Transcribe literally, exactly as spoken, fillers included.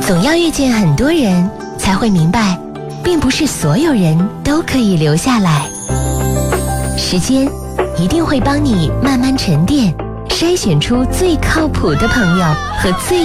总要遇见很多人，才会明白，并不是所有人都可以留下来。时间一定会帮你慢慢沉淀，筛选出最靠谱的朋友和最